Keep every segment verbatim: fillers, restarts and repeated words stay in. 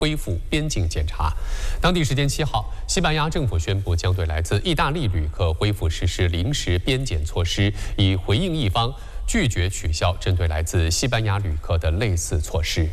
恢复边境检查。当地时间七号，西班牙政府宣布将对来自意大利旅客恢复实施临时边检措施，以回应一方拒绝取消针对来自西班牙旅客的类似措施。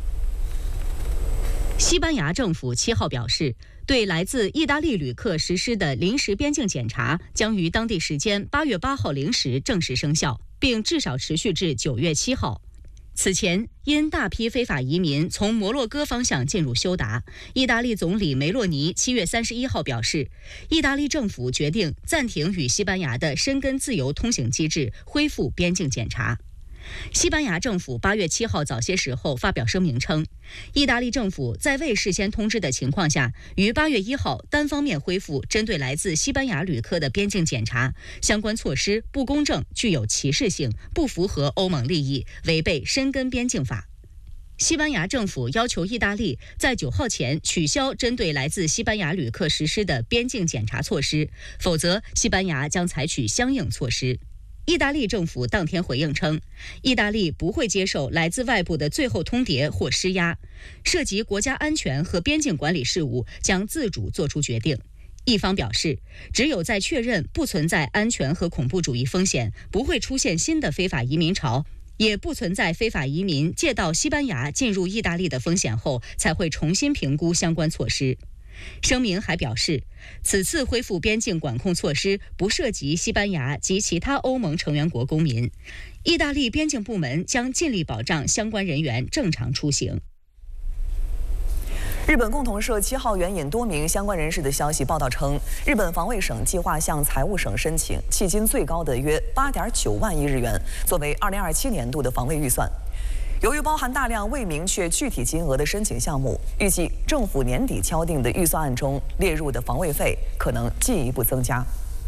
西班牙政府七号表示，对来自意大利旅客实施的临时边境检查将于当地时间八月八号零时正式生效，并至少持续至九月七号。此前，因大批非法移民从摩洛哥方向进入休达，意大利总理梅洛尼七月三十一号表示，意大利政府决定暂停与西班牙的申根自由通行机制，恢复边境检查。西班牙政府八月七号早些时候发表声明称，意大利政府在未事先通知的情况下，于八月一号单方面恢复针对来自西班牙旅客的边境检查，相关措施不公正、具有歧视性，不符合欧盟利益，违背申根边境法。西班牙政府要求意大利在九号前取消针对来自西班牙旅客实施的边境检查措施，否则西班牙将采取相应措施。意大利政府当天回应称，意大利不会接受来自外部的最后通牒或施压，涉及国家安全和边境管理事务将自主作出决定。一方表示，只有在确认不存在安全和恐怖主义风险，不会出现新的非法移民潮，也不存在非法移民借道西班牙进入意大利的风险后，才会重新评估相关措施。声明还表示，此次恢复边境管控措施不涉及西班牙及其他欧盟成员国公民，意大利边境部门将尽力保障相关人员正常出行。 日本共同社七号援引多名相关人士的消息报道称，日本防卫省计划向财务省申请迄今最高的约八点九万亿日元，作为二零二七年度的防卫预算。由于包含大量未明确具体金额的申请项目，预计政府年底敲定的预算案中列入的防卫费可能进一步增加。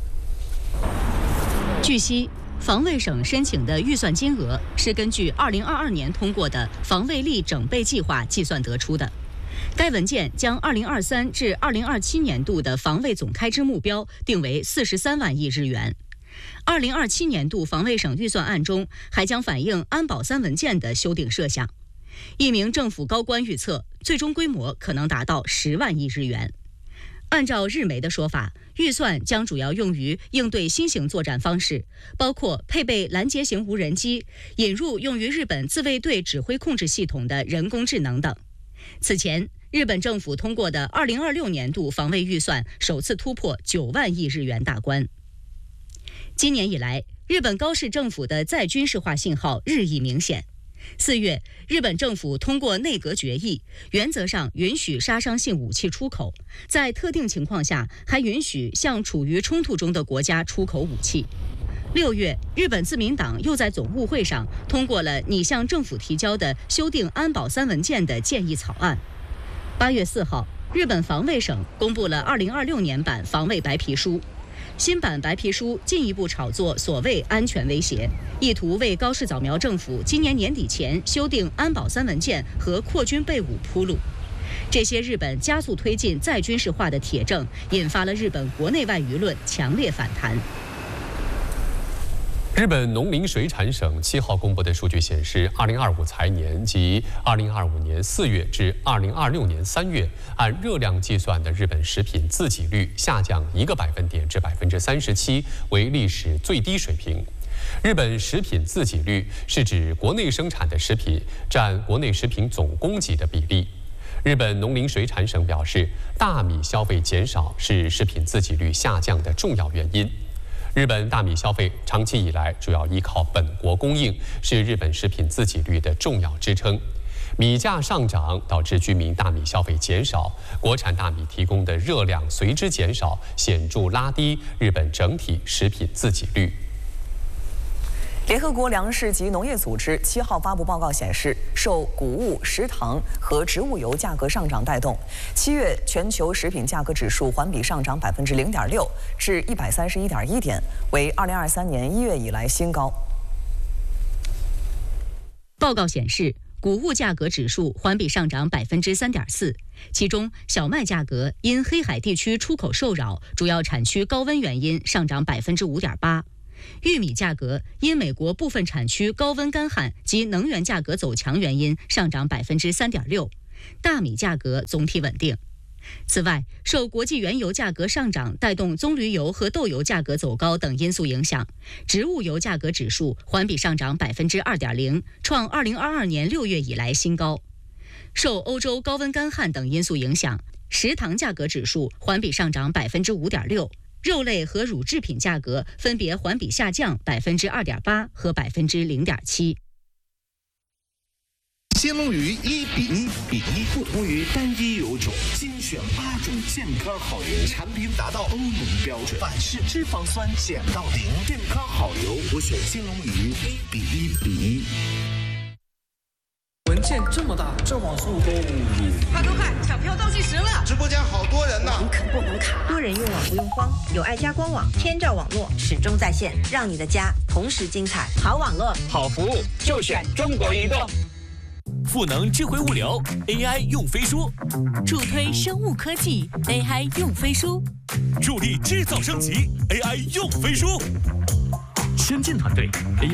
据悉，防卫省申请的预算金额是根据二零二二年通过的防卫力整备计划计算得出的。该文件将二零二三至二零二七年度的防卫总开支目标定为四十三万亿日元。二零二七年度防卫省预算案中还将反映安保三文件的修订设项。一名政府高官预测，最终规模可能达到十万亿日元。按照日媒的说法，预算将主要用于应对新型作战方式，包括配备拦截型无人机、引入用于日本自卫队指挥控制系统的人工智能等。此前，日本政府通过的二零二六年度防卫预算首次突破九万亿日元大关。今年以来，日本高市政府的再军事化信号日益明显。四月，日本政府通过内阁决议，原则上允许杀伤性武器出口，在特定情况下还允许向处于冲突中的国家出口武器。六月，日本自民党又在总务会上通过了拟向政府提交的修订安保三文件的建议草案。八月四号，日本防卫省公布了二零二六年版防卫白皮书。新版白皮书进一步炒作所谓安全威胁，意图为高市早苗政府今年年底前修订安保三文件和扩军备武铺路。这些日本加速推进再军事化的铁证，引发了日本国内外舆论强烈反弹。 日本农林水产省七号公布的数据显示，二零二五财年及二零二五年四月至二零二六年三月，按热量计算的日本食品自给率下降一个百分点至百分之三十七，为历史最低水平。日本食品自给率是指国内生产的食品占国内食品总供给的比例。日本农林水产省表示，大米消费减少是食品自给率下降的重要原因。日本大米消费长期以来主要依靠本国供应，是日本食品自给率的重要支撑。米价上涨导致居民大米消费减少，国产大米提供的热量随之减少，显著拉低日本整体食品自给率。 联合国粮食及农业组织七号发布报告显示，受谷物、食糖和植物油价格上涨带动，七月全球食品价格指数环比上涨百分之零点六，至一百三十一点一点，为二零二三年一月以来新高。 报告显示，谷物价格指数环比上涨百分之三点四，其中小麦价格因黑海地区出口受扰，主要产区高温原因上涨百分之五点八。玉米价格因美国部分产区高温干旱及能源价格走强原因上涨百分之三点六， 大米价格总体稳定。此外，受国际原油价格上涨带动棕榈油和豆油价格走高等因素影响，植物油价格指数环比上涨百分之二点零，创二零二二年六月以来新高。受欧洲高温干旱等因素影响，食糖价格指数环比上涨百分之五点六，肉类和乳制品价格分别环比下降百分之二点八和百分之零点七。 鲜龙鱼一比一比一，不同于单一油种，精选八种健康好油，产品达到欧盟标准，反式脂肪酸减到零，健康好油，我选鲜龙鱼一比一比一。 文件这么大，这网速都快快快，抢票倒计时了！ 直播间好多人呢， 能啃不能卡。 多人用网不用慌，有爱家官网，天照网络始终在线，让你的家同时精彩。好网络， 好服务，就选中国移动。 赋能智慧物流 ，A I 用飞书； 助推生物科技 ，A I 用飞书； 助力制造升级 ，A I 用飞书。 先进团队 A I。